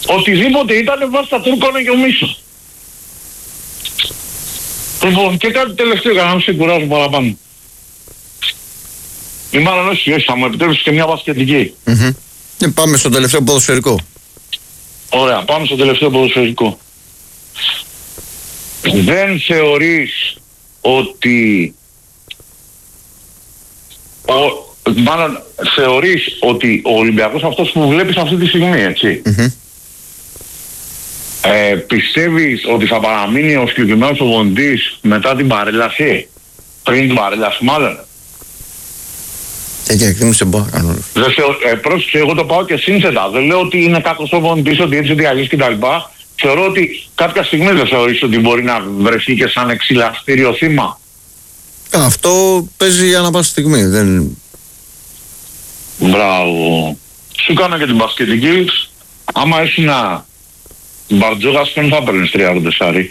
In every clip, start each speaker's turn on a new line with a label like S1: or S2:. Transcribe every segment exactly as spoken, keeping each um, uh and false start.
S1: Οτιδήποτε ήταν βάσει τα Τούρκονα και ο Μίσο. Λοιπόν, και κάτι τελευταίο για να μην σε κουράζω παραπάνω. Ή μάλλον όχι, όχι, θα μου επιτρέψεις και μια μπασκετική.
S2: Mm-hmm. Και πάμε στο τελευταίο ποδοσφαιρικό.
S1: Ωραία, πάμε στο τελευταίο ποδοσφαιρικό. Δεν θεωρείς ότι... Ο, μάλλον θεωρείς ότι ο Ολυμπιακός αυτός που βλέπεις αυτή τη στιγμή, έτσι.
S2: Mm-hmm.
S1: Ε, πιστεύεις ότι θα παραμείνει ο συγκεκριμένος προπονητής μετά την παρέλαση, πριν την παρέλαση μάλλον?
S2: Και εκτίμησε μπορώ να κάνω.
S1: Ε, πρόσεξε, εγώ το πάω και σύνθετα. Δεν λέω ότι είναι κάποιος προπονητής, ότι έτσι, ότι αλλιώς κτλ. Θεωρώ ότι κάποια στιγμή δεν θεωρείς ότι μπορεί να βρεθεί και σαν εξυλαστήριο θύμα.
S2: Αυτό παίζει ανά πάσα στιγμή. Δεν...
S1: Μπράβο. Σου κάνω και την μπασκετική. Άμα ήσουν να Μπαρτζόκας, δεν θα παίρνεις τριάντα τεσσάρι.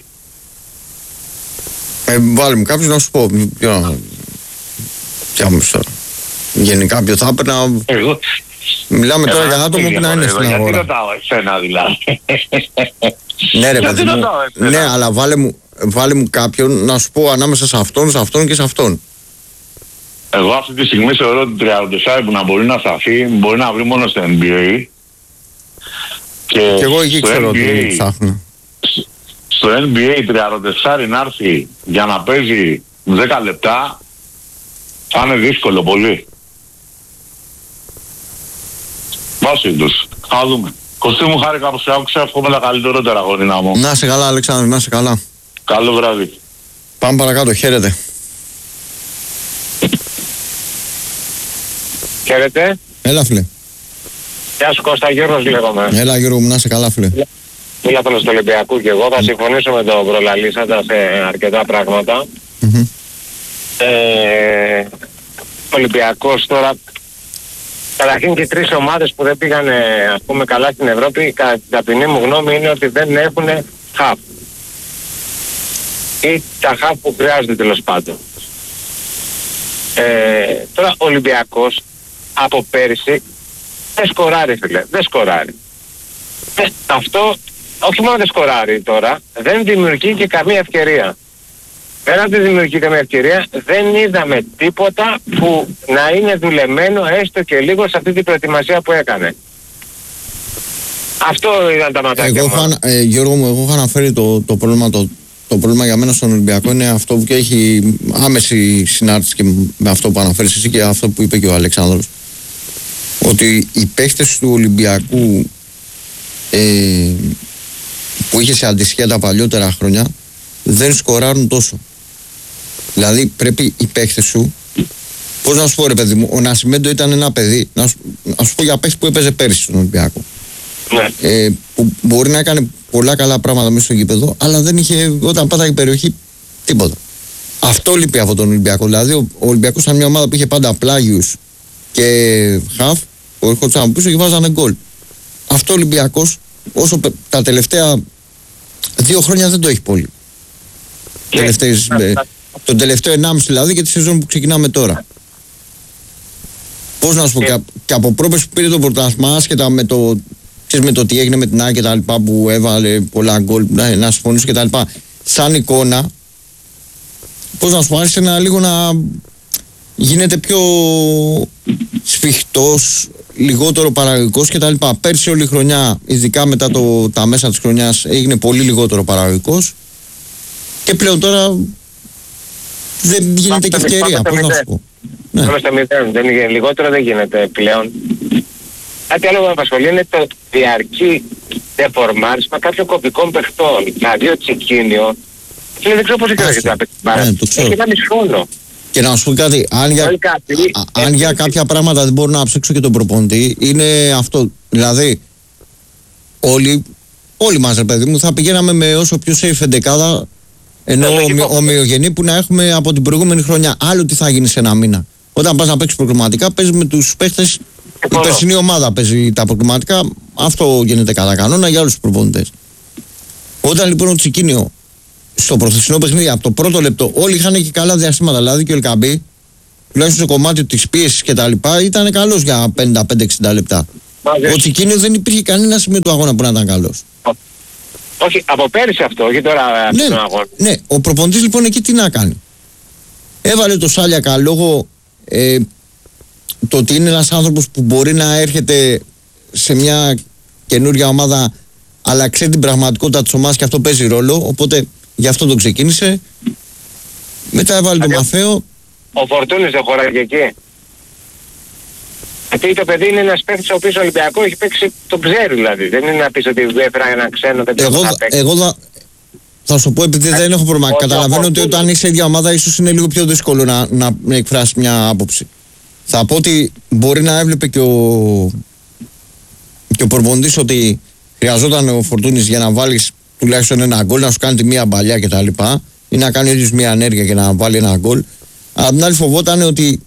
S2: Ε, βάλε μου κάποιος να σου πω. Ποιο... Ποιο... Γενικά ποιο θα έπαιρνα.
S1: Εγώ...
S2: Μιλάμε τώρα για άτομο που να είναι στην αγορά.
S1: Γιατί ρωτάω εσένα δηλαδή?
S2: Ναι ρε παιδί μου. Ναι, αλλά βάλε μου, βάλε μου κάποιον να σου πω ανάμεσα σε αυτόν, σε αυτόν και σε αυτόν.
S1: Εγώ αυτή τη στιγμή θεωρώ ότι τριάντα τεσσάρι που να μπορεί να σταθεί μπορεί να βρει μόνο στο N B A.
S2: Και, και εγώ εκεί ξέρω ότι ψάχνω.
S1: Στο N B A τριάντα τεσσάρι να έρθει για να παίζει δέκα λεπτά θα είναι δύσκολο πολύ. Βάσιλος, θα δούμε. Κωστή μου, χάρη κάπως σε άκουσα, εύχομαι τα καλύτερότερα αγώνα μου.
S2: Να είσαι καλά Αλέξανδρε, να είσαι καλά.
S1: Καλό βράδυ.
S2: Πάμε παρακάτω, χαίρετε.
S3: Χαίρετε.
S2: Έλα φίλε.
S3: Γεια σου Κώστα, Γιώργος λέγομαι.
S2: Έλα Γιώργο μου, να είσαι καλά φίλε.
S3: Μίλα τον στο Ολυμπιακού και εγώ θα συμφωνήσω με τον προλαλήσαντα σε αρκετά πράγματα.
S2: Mm-hmm.
S3: Ε, ο Ολυμπιακός τώρα, καταρχήν και τρεις ομάδες που δεν πήγαν ας πούμε καλά στην Ευρώπη, κατά την ταπεινή μου γνώμη είναι ότι δεν έχουν χαφ. Ή τα χαφ που χρειάζονται τέλος πάντων. Ε, τώρα ο Ολυμπιακός από πέρυσι δεν σκοράρει φίλε, δεν σκοράρει. Ε, αυτό όχι μόνο δεν σκοράρει τώρα, δεν δημιουργεί και καμία ευκαιρία. Πέρα από τη δημιουργεί καμία ευκαιρία, δεν είδαμε τίποτα που να είναι δουλεμένο έστω και λίγο σε αυτή την προετοιμασία που έκανε. Αυτό ήταν τα ματάκια
S2: εγώ
S3: μου.
S2: Ε, Γιώργο μου, εγώ είχα αναφέρει το, το πρόβλημα το, το πρόβλημα για μένα στον Ολυμπιακό είναι αυτό που και έχει άμεση συνάρτηση και με αυτό που αναφέρεις εσύ και αυτό που είπε και ο Αλεξάνδρος. Ότι οι παίχτες του Ολυμπιακού ε, που είχε σε αντισχέτα τα παλιότερα χρόνια δεν σκοράρουν τόσο. Δηλαδή πρέπει οι παίχτες σου, πώς να σου πω ρε παιδί μου, ο Νασιμέντο ήταν ένα παιδί, να σου, να σου πω για παίχτη που έπαιζε πέρυσι στον Ολυμπιακό.
S3: Ναι.
S2: Ε, που μπορεί να έκανε πολλά καλά πράγματα μέσα στο γήπεδο, αλλά δεν είχε όταν πάταγε περιοχή τίποτα. Αυτό λείπει από τον Ολυμπιακό. Δηλαδή ο, ο Ολυμπιακός ήταν μια ομάδα που είχε πάντα πλάγιους και χαφ, που έρχονταν από πίσω και βάζανε γκολ. Αυτό ο Ολυμπιακός όσο τα τελευταία δύο χρόνια δεν το έχει πολύ. Τελευταίες, ε, τον τελευταίο ενάμιση δηλαδή και τη σεζόν που ξεκινάμε τώρα. Πώς να σου πω, και, και από πρόπερση που πήρε το πρωτάθλημα, άσχετα με το, ξέρεις, με το τι έγινε με την ΑΕΚ και τα λοιπά, που έβαλε πολλά γκολ, να, να συμφωνήσω και τα λοιπά, σαν εικόνα, πώς να σου πω, άρχισε να λίγο να γίνεται πιο σφιχτός, λιγότερο παραγωγικός και τα λοιπά. Πέρσι όλη η χρονιά, ειδικά μετά το, τα μέσα της χρονιάς, έγινε πολύ λιγότερο παραγωγικός και πλέον τώρα δεν γίνεται και ευκαιρία, πώς να σου πω.
S3: Πάμε στα μηδέν, δεν είναι, λιγότερο δεν γίνεται πλέον. Κάτι άλλο που με απασχολεί είναι το διαρκή δεφορμάρισμα κάποιων κοπικών παιχτών. Δηλαδή ο Τσικίνιο, δεν ξέρω πώς έχει να παίξει μπάρα. Έχει ένα μισχόνο.
S2: Και να σου πω κάτι, αν για, α, αν για κάποια πράγματα δεν μπορώ να ψέξω και τον προπονητή, είναι αυτό. Δηλαδή, όλοι, όλοι μας ρε παιδί μου, θα πηγαίναμε με όσο πιο safe εντεκάδα, ενώ ομοιογενή που να έχουμε από την προηγούμενη χρονιά. Άλλο τι θα γίνει σε ένα μήνα. Όταν πας να παίξεις προκριματικά, παίζεις με τους παίχτες. Η περσινή ομάδα παίζει τα προκριματικά. Αυτό γίνεται κατά κανόνα για όλους τους προπονητές. Όταν λοιπόν ο Τσικίνιο στο προθεσινό παιχνίδι από το πρώτο λεπτό όλοι είχαν και καλά διαστήματα. Δηλαδή και ο Ελκαμπή, τουλάχιστον στο κομμάτι της πίεσης και τα λοιπά, ήταν καλός για πενήντα πέντε εξήντα λεπτά. Ο Τσικίνιο δεν υπήρχε κανένα σημείο του αγώνα που να ήταν καλός.
S3: Όχι, από πέρυσι αυτό, όχι τώρα
S2: ναι,
S3: αυτόν τον αγώνα.
S2: Ναι, ο προπονητής λοιπόν εκεί τι να κάνει. Έβαλε το Σάλιακα λόγω ε, το ότι είναι ένας άνθρωπος που μπορεί να έρχεται σε μια καινούργια ομάδα, αλλά ξέρει την πραγματικότητα της ομάδας και αυτό παίζει ρόλο, οπότε γι' αυτό το ξεκίνησε. Μετά έβαλε τον Μαθαίο.
S3: Ο Φορτούνης δεν χωράει και εκεί. Γιατί το παιδί είναι ένας παίκτης ο οποίος Ολυμπιακό έχει παίξει, τον ξέρει δηλαδή. Δεν είναι να πεις ότι έφερα ένα ξένο, δεν ξέρω να παίξει.
S2: Εγώ θα, θα σου πω, επειδή δεν έχω πρόβλημα. Καταλαβαίνω ότι όταν είσαι ίδια ομάδα ίσως είναι λίγο πιο δύσκολο να, να, να εκφράσει μια άποψη. Θα πω ότι μπορεί να έβλεπε και ο, και ο προπονητής ότι χρειαζόταν ο Φορτούνης για να βάλεις τουλάχιστον ένα γκολ, να σου κάνει τη μία μπαλιά κτλ. Ή να κάνει ίδιος μία ενέργεια και να βάλει ένα γκολ. Αλλά την άλλη φοβόταν ότι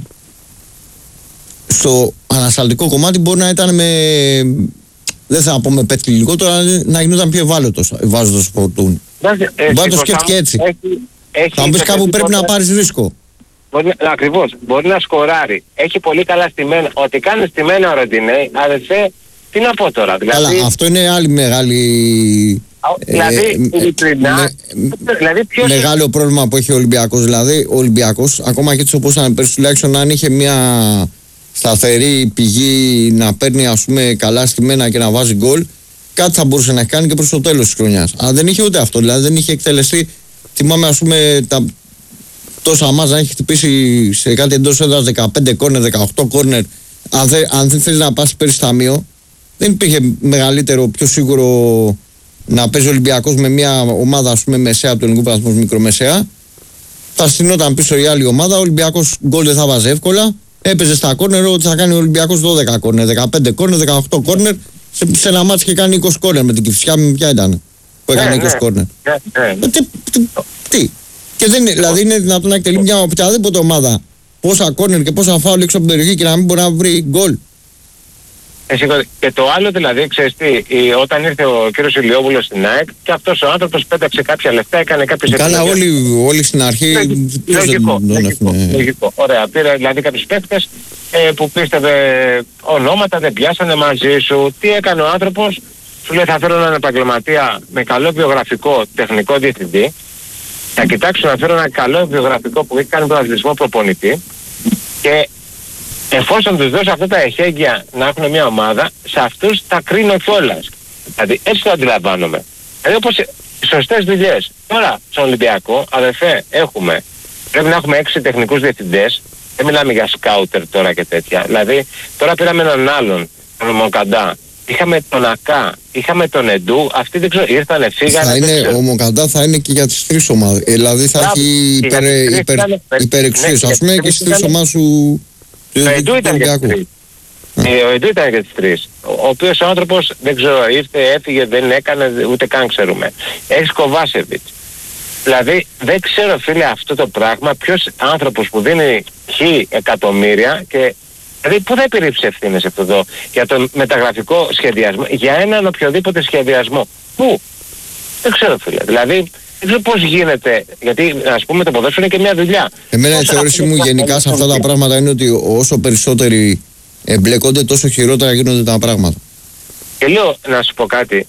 S2: στο ανασταλτικό κομμάτι μπορεί να ήταν με, δεν θα πω με πέτυχη λιγότερο, αλλά να γινόταν πιο ευάλωτος βάζοντας Φορτούνη. Μπορεί να το σκέφτηκε έτσι.
S3: Έχει, έχει
S2: θα μου πεις κάπου πρέπει να πάρεις ρίσκο.
S3: Μπορεί, ακριβώς, μπορεί να σκοράρει. Έχει πολύ καλά στημένα. Ότι κάνει στημένα ο Ροντινέη, αδερφέ, τι να πω τώρα. Δηλαδή,
S2: αλλά αυτό είναι άλλη μεγάλη...
S3: Δηλαδή, ε, ειλικρινά,
S2: με,
S3: δηλαδή ποιος...
S2: μεγάλο πρόβλημα που έχει ο Ολυμπιακός. Δηλαδή, ο Ολυμπιακός, ακόμα και έτσι όπως ήταν πέρσι, τουλάχιστον αν είχε μια σταθερή πηγή να παίρνει ας πούμε καλά στημένα και να βάζει γκολ, κάτι θα μπορούσε να κάνει και προς το τέλος της χρονιάς. Αλλά δεν είχε ούτε αυτό, δηλαδή δεν είχε εκτελεστεί. Θυμάμαι ας πούμε τα τόσα μάζα έχει χτυπήσει σε κάτι εντός έδρας δεκαπέντε κόρνερ, δεκαοκτώ κόρνερ. Αν, δε, αν δεν θέλει να πας πέρυσι ταμείο, δεν υπήρχε μεγαλύτερο, πιο σίγουρο να παίζει ο Ολυμπιακός με μια ομάδα ας πούμε μεσαία του ελληνικού πρωταθλήματος, μικρομεσαία. Θα στυνόταν πίσω η άλλη ομάδα, ο Ολυμπιακός γκολ δεν θα βάζει εύκολα. Έπαιζε στα κόρνερ ότι θα κάνει ο Ολυμπιακός δώδεκα κόρνερ, δεκαπέντε κόρνερ, δεκαοκτώ κόρνερ. Σε, σε ένα μάτς είχε κάνει είκοσι κόρνερ με την Κηφισιά, ποια ήταν που έκανε είκοσι κόρνερ.
S3: Ναι, ναι, ναι.
S2: Τι, τι, τι. Και δεν, δηλαδή είναι δυνατόν να εκτελεί μια οποιαδήποτε ομάδα πόσα κόρνερ και πόσα φάουλ έξω από την περιοχή και να μην μπορεί να βρει γκολ.
S3: Και το άλλο δηλαδή, ξέρεις τι, όταν ήρθε ο κύριος Ηλιόπουλος στην ΑΕΚ και αυτός ο άνθρωπος πέταξε κάποια λεφτά, έκανε κάποιες
S2: επιλογές. Καλά, όλοι, όλοι στην αρχή...
S3: Λογικό, λογικό, λογικό. Ωραία, πήρε δηλαδή κάποιους παίκτες ε, που πίστευε ονόματα, δεν πιάσανε μαζί σου. Τι έκανε ο άνθρωπος, σου λέει θα φέρω έναν επαγγελματία με καλό βιογραφικό τεχνικό διευθυντή, θα κοιτάξω να φέρω ένα καλό βιογραφικό που έχει κάνει τον αθλητισμό προπονητή και εφόσον τους δώσω αυτά τα εχέγγυα να έχουν μια ομάδα, σε αυτούς θα κρίνω κιόλας. Δηλαδή έτσι το αντιλαμβάνομαι. Δηλαδή όπως σωστές δουλειές. Τώρα στον Ολυμπιακό, αδερφέ, έχουμε, πρέπει να έχουμε έξι τεχνικούς διευθυντές. Δεν μιλάμε για σκάουτερ τώρα και τέτοια. Δηλαδή τώρα πήραμε έναν άλλον, τον Μοκαντά. Είχαμε τον Ακά, είχαμε τον Εντού, αυτοί δεν ξέρω, ήρθανε, φύγανε.
S2: Θα είναι, ο Μοκαντά θα είναι και για τις τρεις ομάδες. Δηλαδή θα
S3: Μπράβο,
S2: έχει υπερ, υπερ, υπερ, υπερεξουσίες, ας πούμε, και στις τρεις ομάδες σου.
S3: Ο Εντού ήταν για τις τρεις. Ο Εντού ήταν για τις τρεις. Ο οποίος ο άνθρωπος, δεν ξέρω, ήρθε, έφυγε, δεν έκανε, ούτε καν ξέρουμε. Έχεις Κοβάσεβιτς. Δηλαδή δεν ξέρω φίλε αυτό το πράγμα, ποιος άνθρωπος που δίνει χι εκατομμύρια και δηλαδή πού θα επιρρύψει ευθύνες αυτό εδώ για τον μεταγραφικό σχεδιασμό, για έναν οποιοδήποτε σχεδιασμό. Πού? Δεν ξέρω φίλε. Δηλαδή δεν ξέρω πώς γίνεται, γιατί ας πούμε το ποδόσφαιρο είναι και μια δουλειά.
S2: Εμένα η θεώρηση μου γενικά σε αυτά τα πράγματα είναι ότι όσο περισσότεροι εμπλέκονται τόσο χειρότερα γίνονται τα πράγματα.
S3: Και λέω να σου πω κάτι.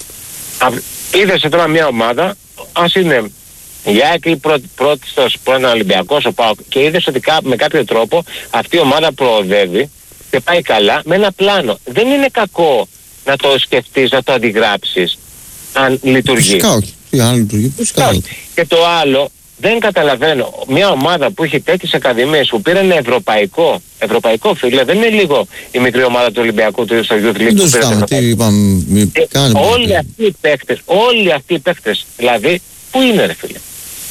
S3: Είδες τώρα μια ομάδα, ας είναι η ΑΕΚ ή πρώτη στο πρώην Ολυμπιακός, ο ΠΑΟΚ, και είδες ότι με κάποιο τρόπο αυτή η ομάδα προοδεύει και πάει καλά με ένα πλάνο. Δεν είναι κακό να το σκεφτείς, να το αντιγράψεις αν λειτουργεί.
S2: Φυσικά όχι. Αν λειτουργεί, φυσικά όχι.
S3: Και το άλλο, δεν καταλαβαίνω, μια ομάδα που έχει τέτοιες ακαδημίες που πήραν ευρωπαϊκό, ευρωπαϊκό φίλε, δεν είναι λίγο η μικρή ομάδα του Ολυμπιακού του στο Youth League.
S2: Δεν το ζητάμε, τι είπαμε,
S3: όλοι αυτοί οι παίκτες, όλοι αυτοί οι παίκτες, δηλαδή, πού είναι ρε φίλε.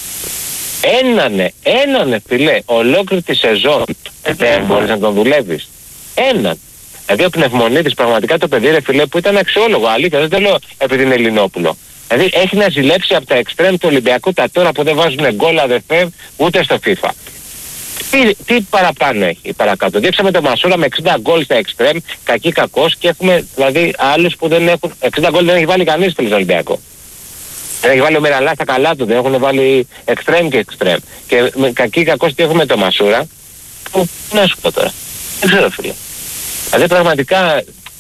S3: Ένανε, ένανε φίλε, ολόκληρη τη σεζόν, δεν μπορείς να τον δουλεύεις. Έναν. Δηλαδή ο Πνευμονίδης πραγματικά το παιδί ρε φίλε που ήταν αξιόλογο, αλήθεια, δεν το λέω επειδή είναι Ελληνόπουλο. Δηλαδή έχει να ζηλέψει από τα εξτρέμ του Ολυμπιακού τα τώρα που δεν βάζουν γκολ αδερφέ ούτε στο FIFA. Τι, τι παραπάνω έχει παρακάτω. Δείξαμε τον Μασούρα με εξήντα γκολ στα εξτρέμ, κακή κακός, και έχουμε δηλαδή άλλους που δεν έχουν, εξήντα γκολ δεν έχει βάλει κανείς στον Ολυμπιακό. Δεν έχει βάλει ο Μιραλά στα καλά του, δεν έχουν βάλει εξτρέμ και εξτρέμ. Και με κακή κακός τι έχουμε τον Μασούρα, που να σου πω τώρα. Δεν ξέρω φίλε. Δηλαδή πραγματικά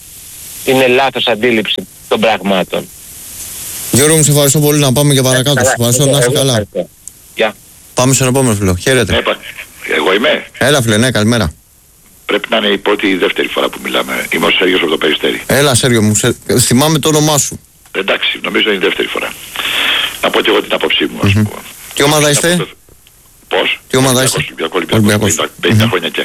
S3: είναι λάθος αντίληψη των πραγμάτων.
S2: Γιώργο μου, σε ευχαριστώ πολύ, να πάμε και παρακάτω. Σε ευχαριστώ, να είσαι καλά.
S3: Γεια.
S2: Πάμε στον επόμενο φίλο. Χαίρετε.
S4: Ναι, εγώ είμαι.
S2: Έλα φίλε, ναι, καλημέρα.
S4: Πρέπει να είναι η πρώτη ή η δεύτερη φορά που μιλάμε. Είμαι ο Σέργιος από το Περιστέρι.
S2: Έλα Σέργιο μου, σε... θυμάμαι το όνομά σου.
S4: Εντάξει, νομίζω είναι η δεύτερη φορά. Να πω και εγώ την άποψή μου, ας
S2: Mm-hmm.
S4: πούμε.
S2: Τι ομάδα είστε?
S4: Το... Πώς?
S2: Τι ομάδα είστε?
S4: Ολυμπιακός, πενήντα mm-hmm. χρόνια και.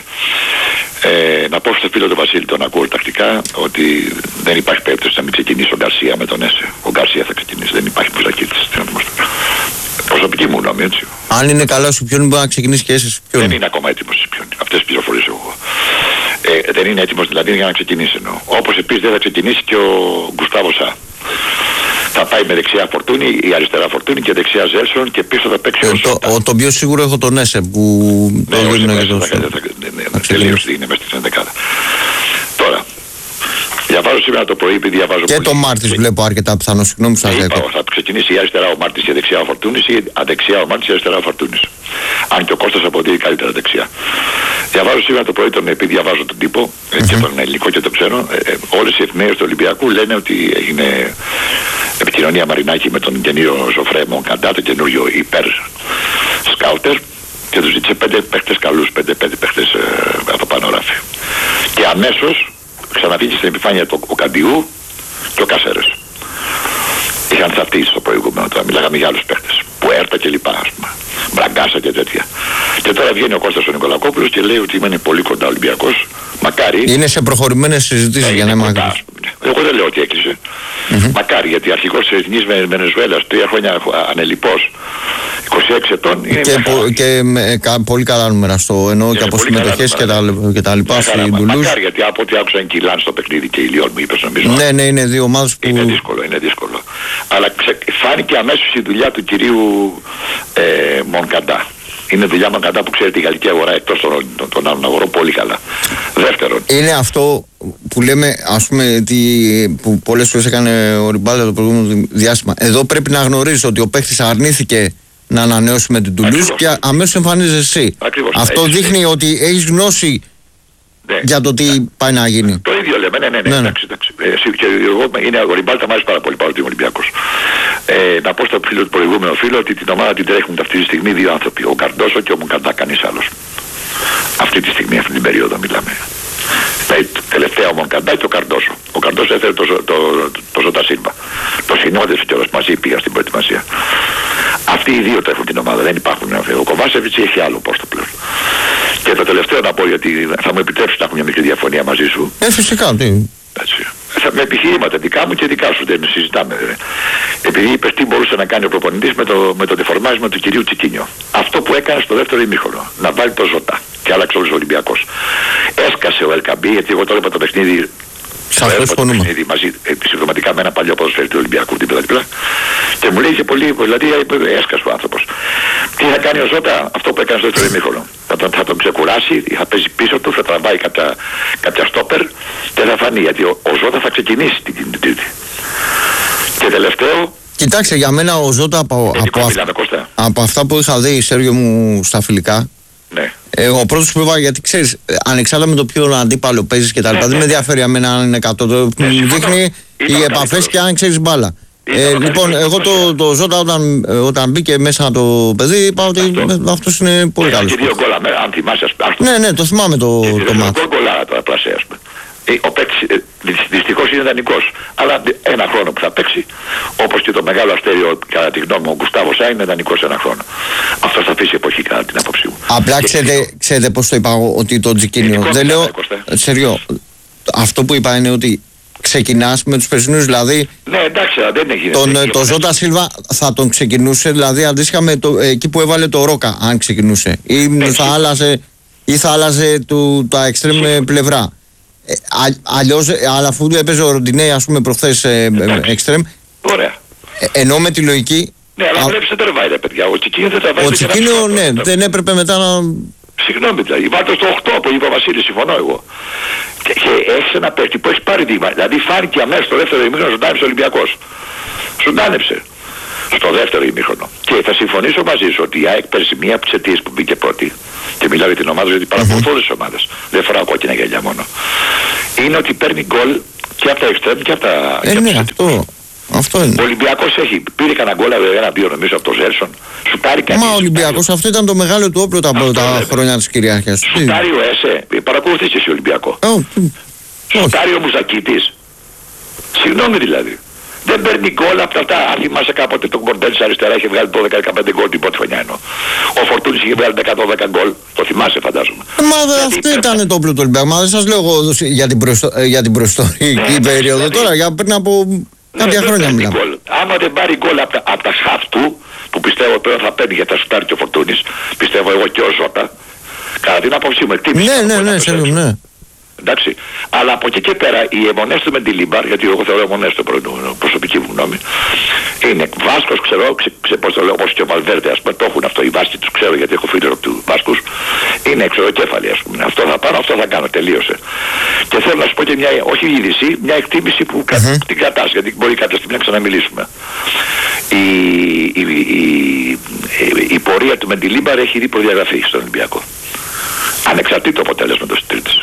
S4: Ε, να πω στο φίλο του Βασίλη, τον ακούω τακτικά, ότι δεν υπάρχει περίπτωση να μην ξεκινήσει ο Γκαρσία με τον Έσε. Ο Γκαρσία θα ξεκινήσει, δεν υπάρχει πουζακίτης. Προσωπική μου γνώμη, έτσι.
S2: Αν είναι καλά σου ποιον μπορεί να ξεκινήσει και Έσε, ποιον?
S4: Δεν είναι ακόμα έτοιμος ποιον. Αυτές τις πληροφορίες έχω εγώ. Ε, δεν είναι έτοιμος δηλαδή για να ξεκινήσει εννοώ. Όπως επίσης δεν θα ξεκινήσει και ο Γκουστάβο Σα. Θα πάει με δεξιά Φορτούνη ή αριστερά Φορτούνη και δεξιά Ζέλσον και πίσω θα παίξει
S2: ε,
S4: ο Σότα.
S2: Το, το πιο σίγουρο έχω τον Έσε που
S4: ναι,
S2: το δίνω για το
S4: τελείως είναι μέσα στην ενδεκάδα. Τώρα, διαβάζω σήμερα το πρωί, επειδή διαβάζω
S2: και
S4: πολύ.
S2: το Μάρτις βλέπω αρκετά πιθανό, συγγνώμη που σας
S4: είπα,
S2: λέω.
S4: θα ξεκινήσει η αριστερά ο Μάρτης και δεξιά ο Φορτούνης ή αδεξιά ο Μάρτης και αριστερά ο Φορτούνης. Αν και ο Κώστας αποδίδει καλύτερα δεξιά. Διαβάζω σήμερα το πρωί, τον, επειδή διαβάζω τον τύπο mm-hmm. και τον ελληνικό και τον ξένο, ε, ε, όλες οι εφημερίδες του Ολυμπιακού λένε ότι έγινε επικοινωνία Μαρινάκη με τον γεννήριο Ζωφρέ Μονκαντά, το καινούριο υπέρ σκάουτερ, και του ζήτησε πέντε παίχτες καλούς, πέντε, πέντε παίχτες ε, από πάνω ράφη. Και αμέσως ξαναβγήκε στην επιφάνεια το, ο Καντιού και ο Κάσερες. Είχαν θαυτίσει στο προηγούμενο, τώρα μιλάγαμε για άλλους παίχτες. Πουέρτα και λοιπά, ας πούμε. Μπραγκάσα και τέτοια. Και τώρα βγαίνει ο Κώστας ο Νικολακόπουλος και λέει ότι είναι πολύ κοντά Ολυμπιακός. Μακάρι.
S2: Είναι σε προχωρημένες συζητήσεις για να είμαι
S4: ακριβώς. Εγώ δεν λέω ότι έκλεισε. Mm-hmm. Μακάρι, γιατί αρχηγός της Εθνικής Βενεζουέλας τρία χρόνια ανελιπώς, είκοσι έξι ετών. Είναι
S2: και, πο, και με κα, πολύ καλά νούμερα στο εννοώ και, και από συμμετοχές και, και τα λοιπά στην Τουλούζ.
S4: Μακάρι, γιατί από ό,τι άκουσα είναι Κιλάν στο παιχνίδι και η Λιόν μου είπες νομίζω.
S2: Ναι, ναι, είναι δύο ομάδες που...
S4: Είναι δύσκολο, είναι δύσκολο. Αλλά ξε, φάνηκε αμέσως η δουλειά του κυρίου ε, Μονκαντά. Είναι δουλειά Μονκαντά που ξέρει τη γαλλική αγορά εκτός των, των, των άλλων αγορών πολύ καλά. Δεύτερον.
S2: Είναι αυτό που λέμε, ας πούμε, τι, που πολλές φορές έκανε ο Ριμπάλτα το προηγούμενο διάστημα. Εδώ πρέπει να γνωρίζεις ότι ο παίχτης αρνήθηκε να ανανεώσει με την Τουλούζ και αμέσως εμφανίζεσαι εσύ. Ακριβώς, αυτό έτσι, δείχνει έτσι. Ότι έχεις γνώση ναι, για το τι ναι. πάει να γίνει.
S4: Το ίδιο λέμε, ναι, ναι, ναι, ναι, εντάξει, εντάξει. Ε, και εγώ είναι ο Ριμπάλτα, μου άρεσε πάρα πολύ, παρότι είμαι Ολυμπιακός. Ε, να πω στο φίλο του προηγούμενου φίλου ότι την ομάδα την τρέχουν αυτή τη στιγμή δύο άνθρωποι. Ο Καρντόσο και ο Μουκαντά, κανείς άλλος. Αυτή τη στιγμή, αυτή την περίοδο μιλάμε. Δηλαδή, τελευταία ο Μονκαντά και ο Καρντόσο. Ο Καρντόσο έφερε το, το, το, το Ζώτα Σίλβα. Το συνόδευσε κιόλας μαζί, πήγα στην προετοιμασία. Αυτοί οι δύο τρέχουν την ομάδα, δεν υπάρχουν. Ο Κοβάσεβιτς έχει άλλο πόστο πλέον. Και το τελευταίο να πω, γιατί θα μου επιτρέψει να έχω μια μικρή διαφωνία μαζί σου.
S2: Ε, φυσικά, τι.
S4: Έτσι. Με επιχειρήματα δικά μου και δικά σου δεν συζητάμε. Επειδή είπες τι μπορούσε να κάνει ο προπονητής με το, με το δεφορμάρισμα του κυρίου Τσικίνιο. Αυτό που έκανε στο δεύτερο ημίχρονο, να βάλει το Ζώτα και άλλαξε όλος ο Ολυμπιακός. Έσκασε ο Ελκαμπή, γιατί εγώ τώρα είπα το παιχνίδι.
S2: Σαφώς συμφωνούμε.
S4: Μαζί συμπληρωματικά με ένα παλιό ποδοσφαίρι του Ολυμπιακού δίπλα-δίπλα. Και μου λέει και πολύ, δηλαδή έσκασε ο άνθρωπος. Τι θα κάνει ο Ζώτα, αυτό που έκανε στο δεύτερο ημίχρονο. Θα τον, θα τον ξεκουράσει, θα παίζει πίσω του, θα τραβάει κάποια, κάποια στόπερ και θα φανεί. Γιατί ο, ο Ζώτα θα ξεκινήσει την Τρίτη. Και τελευταίο.
S2: Κοιτάξτε, για μένα ο Ζώτα από, από,
S4: μιλάμε,
S2: αυ... από αυτά που είχα δει, Σέργιο μου, στα φιλικά.
S4: Ναι.
S2: Ε, ο πρώτος που είπα, γιατί ξέρεις, ανεξάρτητα με το ποιο αντίπαλο παίζεις και τα λοιπά, ναι, δεν ναι. με ενδιαφέρει αμένα αν είναι εκατό. Το ναι, δείχνει οι επαφές και αν ξέρεις μπάλα. Ε, λοιπόν, εγώ το, το Ζώτα όταν, όταν μπήκε μέσα το παιδί, είπα ότι αυτό. αυτός είναι πολύ καλός.
S4: Και δύο γκολ, αν θυμάσαι, ας πούμε.
S2: Ναι, ναι, το θυμάμαι το, το μάτι.
S4: Δύο γκολ τώρα πλασέ, ας πούμε. Ο παίκτης δυστυχώς είναι δανεικός. Αλλά ένα χρόνο που θα παίξει, όπως και το μεγάλο αστέριο, κατά τη γνώμη μου, ο Γκουστάβο Σα είναι δανεικός ένα χρόνο. Αυτό θα αφήσει εποχή κατά την άποψή μου.
S2: Απλά ξέρετε, ξέρετε πώς το είπα εγώ, ότι το Τζικίνιο. Δεν λέω. Σεριό, αυτό που είπα είναι ότι ξεκινάς με τους περσινούς, δηλαδή.
S4: Ναι, εντάξει, δεν έχει.
S2: Τον, το Ζώτα Σίλβα θα τον ξεκινούσε, δηλαδή αντίστοιχα με το, εκεί που έβαλε το Ρόκα, αν ξεκινούσε. Ή θα άλλαζε, ή θα άλλαζε του, τα εξτρέμ πλευρά. Ε, αλλιώς, αλλά αφού του έπαιζε ο Ροντινέι, ας πούμε, προχθές εξτρέμ.
S4: Ωραία.
S2: Ε, ενώ με τη λογική.
S4: Ναι, αλλά πρέπει να τερβάει, ρε παιδιά. Ο Τσικίνιο δεν θα βάζει.
S2: Ο Τσικίνιο, ναι, δεν έπρεπε μετά να.
S4: Συγγνώμη, δηλαδή. Βάλτε στο οκτώ που είπε ο Βασίλης, συμφωνώ εγώ. Και, και έχει ένα παίκτη που έχει πάρει δείγμα. Δηλαδή φάνηκε αμέσως στο δεύτερο ημίχρονο ζωντάνεψε ο Ολυμπιακός. Ζωντάνεψε. Στο δεύτερο ημίχρονο. Και θα συμφωνήσω μαζί σου ότι η ΑΕΚ πέρσι μία από τις αιτίες που μπήκε πρώτη. Και μιλάω για την ομάδα γιατί παρακολουθώ όλες τις ομάδες. Δεν φοράω κόκκινα γυαλιά μόνο. είναι ότι παίρνει γκολ και από τα εξτρέμ και από τα...
S2: Ε, ναι, αυτό. Αυτό είναι.
S4: Ο Ολυμπιακός έχει, πήρε κανένα γκολ, ένα-δύο νομίζω από τον Ζέρσον. Σουτάρει κάτι.
S2: Μα ο Ολυμπιακός αυτό ήταν το μεγάλο του όπλο τα πρώτα χρόνια της κυριαρχίας.
S4: Σουτάρει ο ΕΣΕ, παρακολουθείς εσύ Ολυμπιακό. Σουτάρει ο Μουζακίτης. Συγγνώμη δηλαδή. Δεν παίρνει γκολ από αυτά. Αν θυμάσαι κάποτε τον Κορντέλης αριστερά είχε βγάλει δώδεκα δεκαπέντε γκολ την πρώτη χρονιά ενώ. Ο Φορτούνης είχε βγάλει δέκα δώδεκα γκολ. Το θυμάσαι φαντάζομαι.
S2: Μα αυτό ήταν το όπλο του Ολυμπιακού. Μα δεν σας λέω εγώ για την, προστο... για την προϊστορική περίοδο τώρα, για πριν από κάποια χρόνια μιλάμε.
S4: Άμα δεν πάρει γκολ από τα, απ τα σχάφ του, που πιστεύω τώρα θα παίρνει για τα σουτάρει και ο Φορτούνης, πιστεύω εγώ και ο Ζώτα, κατά την άποψή μου εκτίμηση.
S2: Ναι, ναι, ναι, ναι, ναι.
S4: Εντάξει. Αλλά από εκεί και πέρα οι αιμονές του με τη Λίμπαρ, γιατί εγώ θεωρώ αιμονές του προσωπική μου γνώμη, είναι Βάσκος, ξέρω, ξε, ξε, πώς το λέω, όπως και ο Βαλβέρντε, ας πούμε, το έχουν αυτό οι Βάσκοι, τους ξέρω γιατί έχω φίλο του Βάσκους, είναι εξωδοκέφαλοι, ας πούμε. Αυτό θα πάρω, αυτό θα κάνω, τελείωσε. Και θέλω να σου πω και μια, όχι είδηση, μια εκτίμηση που uh-huh. την κατάσταση, γιατί μπορεί κάποια στιγμή να ξαναμιλήσουμε. Η, η, η, η, η πορεία του με τη Λίμπαρ έχει δει προδιαγραφή στον Ολυμπιακό. Ανεξαρτήτω αποτέλεσμα της Τρίτης.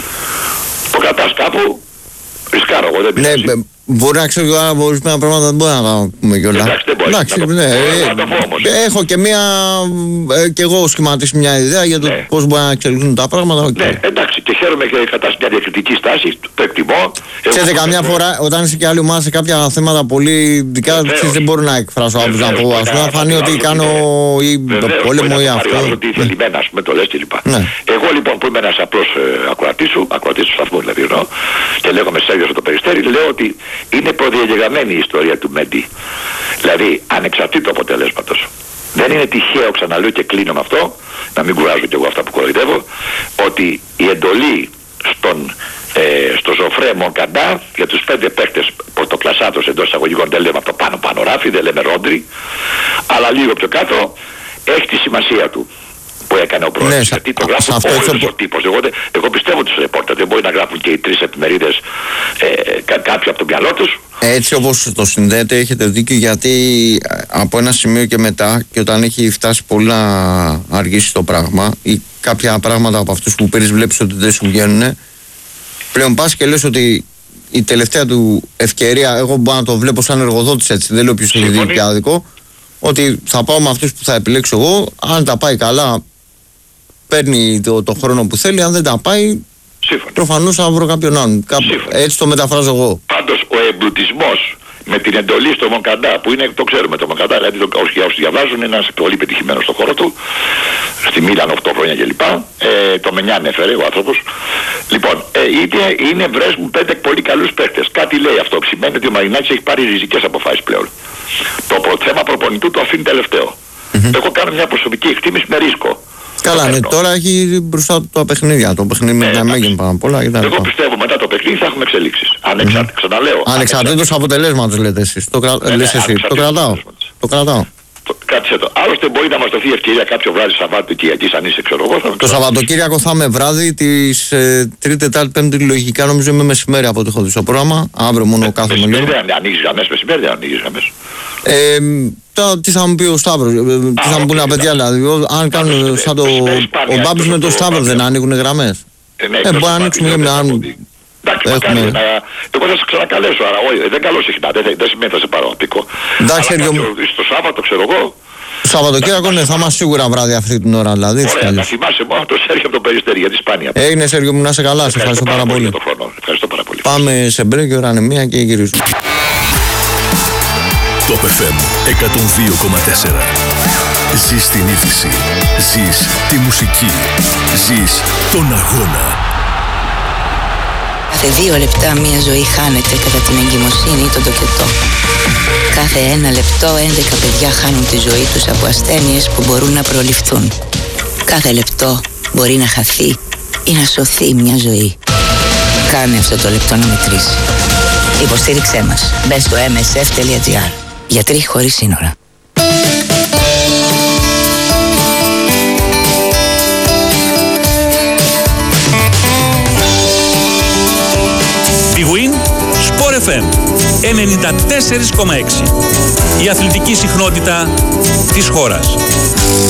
S4: Το κρατάς κάπου, ρισκάρω εγώ, δεν πειράζει.
S2: Ναι, μπορεί να ξέρω αν ορισμένα πράγματα δεν μπορεί να πούμε κιόλα.
S4: Εντάξει, δεν μπορεί.
S2: Εντάξει, ναι, ε, έχω και μία, ε, και εγώ σχηματίσει μια ιδέα για το ναι. πώς μπορεί να εξελιχθούν τα πράγματα. Okay.
S4: Ναι, εντάξει, και χαίρομαι και κατά μια διακριτική στάση, το εκτιμώ.
S2: Ξέρετε, καμιά φορά όταν είσαι και άλλη ομάδα σε κάποια θέματα πολύ δικά, δεν μπορώ να εκφράσω άποψη να πω. Ας πούμε, να φανεί ότι κάνω ή το πόλεμο ή αυτό.
S4: Ότι θελημένα, ας πούμε, το λες κλπ. Εγώ λοιπόν που είμαι ένας απλός ακροατής σου, ακροατής του σταθμού δηλαδή εννοώ, και λέγομαι Σέργιος το Περιστέρι, λέω ότι είναι προδιαγεγραμμένη η ιστορία του Μέντι. Δηλαδή, ανεξαρτήτω αποτελέσματος. Δεν είναι τυχαίο, ξαναλέω και κλείνω με αυτό, να μην κουράζω κι εγώ αυτά που κοροϊδεύω, ότι η εντολή στον, ε, στο Ζωφρέ Μονκαντά για τους πέντε παίκτες πορτοκλασσάτος εντός εισαγωγικών, δεν λέμε αυτό πάνω πάνω ράφι, δεν λέμε ρόντρι, αλλά λίγο πιο κάτω έχει τη σημασία του που έκανε ο πρόεδρος. Ναι, γιατί το γράφουν όλος ο τύπος. Εγώ, εγώ πιστεύω τους ρεπόρτερ, δεν μπορεί να γράφουν και οι τρεις εφημερίδες ε, κα, κάποιοι από το μυαλό τους.
S2: Έτσι όπως το συνδέετε έχετε δίκιο, γιατί από ένα σημείο και μετά, και όταν έχει φτάσει πολύ να αργήσει το πράγμα ή κάποια πράγματα από αυτούς που πήρες βλέπεις ότι δεν σου βγαίνουν, πλέον πας και λες ότι η τελευταία του ευκαιρία, εγώ μπορώ να το βλέπω σαν εργοδότης έτσι, δεν λέω ποιος έχει δίκιο και άδικο, ότι θα πάω με αυτούς που θα επιλέξω εγώ, αν τα πάει καλά παίρνει το, το χρόνο που θέλει, αν δεν τα πάει προφανώς θα βρω κάποιον άλλον. Έτσι το μεταφράζω εγώ.
S4: Πάντως ο εμπλουτισμός με την εντολή στο Μονκαντά, που είναι, το ξέρουμε το Μονκαντά, δηλαδή το, όσοι, όσοι διαβάζουν, είναι ένας πολύ πετυχημένος στο χώρο του, στη Μίλαν οκτώ χρόνια κλπ. Ε, το Μενιάν έφερε ο άνθρωπος. Λοιπόν, ε, είναι, είναι βρες μου πέντε πολύ καλούς παίκτες. Κάτι λέει αυτό. Σημαίνει ότι ο Μαρινάκης έχει πάρει ριζικές αποφάσεις πλέον. Το προ, θέμα προπονητού το αφήνει τελευταίο. Mm-hmm. Εγώ κάνω μια προσωπική εκτίμηση με ρίσκο.
S2: Καλά, ναι, τώρα έχει μπροστά του τα παιχνίδια. Το παιχνίδι με τα μέγεν πάνω απ' όλα.
S4: Εγώ πιστεύω μετά το παιχνίδι θα έχουμε εξελίξεις. Ανεξάρτητα, mm-hmm. ξαναλέω.
S2: Ανεξαρτήτως αποτελέσματος λέτε εσείς. Το, κρα... ναι, λες εσύ. Το κρατάω. Το κρατάω.
S4: Κάτσε το. Άλλωστε μπορεί να μας δοθεί ευκαιρία κάποιο βράδυ Σαββάτου Κυριακής, αν είσαι ξέρω εγώ.
S2: Το Σαββατοκύριακο θα είμαι βράδυ, της ε, Τρίτη, Τετάρτη, Πέμπτη λογικά νομίζω είμαι μεσημέρι από ό,τι έχω δει στο πρόγραμμα. Αύριο μόνο κάθομαι λίγο.
S4: Δεν ανοίγεις γραμμές μεσημέρι, δεν ανοίγεις γραμμές.
S2: Ε, τώρα, τι θα μου πει ο Σταύρος, ε, τι θα μου πούνε τα παιδιά, δηλαδή, αν κάνουν σαν το. Ο Μπάμπης με το Σταύρο δεν ανοίγουν γραμμές. Ε, μπορεί να ανοίξουν για μια.
S4: Εντάξει, μακάρι να... Εγώ θα σε ξανακαλέσω, αλλά όχι, δεν καλώ συχνά, δεν, δεν σημαίνει θα σε πάρω απίκο.
S2: Εντάξει,
S4: αλλά κάποιο, στο Σάββατο ξέρω εγώ.
S2: Το Σαββατοκύριακο ναι, θα είμαστε σίγουρα βράδυ αυτή την ώρα, δηλαδή.
S4: Ωραία, να θυμάσαι μόνο το Σέργιο από το Περιστέρι για τη Σπάνια.
S2: Έγινε Σέργιο μου, να σε καλά, σε ευχαριστώ πάρα πολύ.
S4: Ευχαριστώ πάρα πολύ.
S2: Πάμε σε μπρέκ, η ώρα είναι μία και γυρίζουμε.
S5: Το εφ εμ εκατόν δύο κόμμα τέσσερα. Ζεις την είδηση, ζεις τη μουσική, ζεις τον αγώνα.
S6: Κάθε δύο λεπτά μία ζωή χάνεται κατά την εγκυμοσύνη ή τον τοκετό. Κάθε ένα λεπτό έντεκα παιδιά χάνουν τη ζωή τους από ασθένειες που μπορούν να προληφθούν. Κάθε λεπτό μπορεί να χαθεί ή να σωθεί μια ζωή. Κάνε αυτό το λεπτό να μετρήσει. Υποστήριξέ μας. Μπες στο εμ ες εφ τελεία τζι άρ. Γιατροί χωρίς σύνορα.
S7: Big Win, Sport εφ εμ ενενήντα τέσσερα κόμμα έξι. Η αθλητική συχνότητα της χώρας.